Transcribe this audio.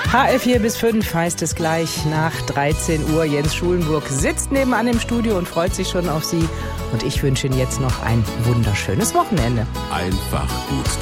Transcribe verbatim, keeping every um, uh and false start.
H F vier bis fünf heißt es gleich nach dreizehn Uhr. Jens Schulenburg sitzt nebenan im Studio und freut sich schon auf Sie. Und ich wünsche Ihnen jetzt noch ein wunderschönes Wochenende. Einfach gut